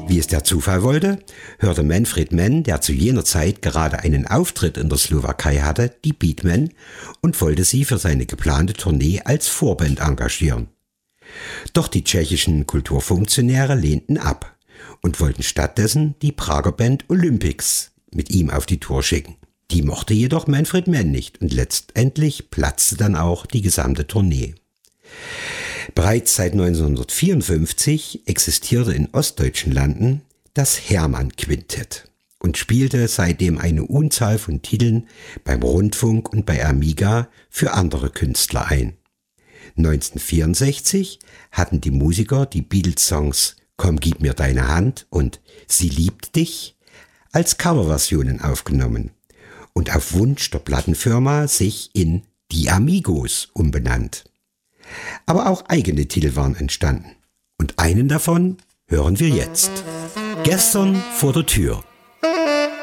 Wie es der Zufall wollte, hörte Manfred Mann, der zu jener Zeit gerade einen Auftritt in der Slowakei hatte, die Beatmen und wollte sie für seine geplante Tournee als Vorband engagieren. Doch die tschechischen Kulturfunktionäre lehnten ab und wollten stattdessen die Prager Band Olympics mit ihm auf die Tour schicken. Die mochte jedoch Manfred Mann nicht und letztendlich platzte dann auch die gesamte Tournee. Bereits seit 1954 existierte in ostdeutschen Landen das Hermann-Quintett und spielte seitdem eine Unzahl von Titeln beim Rundfunk und bei Amiga für andere Künstler ein. 1964 hatten die Musiker die Beatles-Songs Komm, gib mir deine Hand und Sie liebt dich als Coverversionen aufgenommen und auf Wunsch der Plattenfirma sich in Die Amigos umbenannt. Aber auch eigene Titel waren entstanden. Und einen davon hören wir jetzt. Gestern vor der Tür.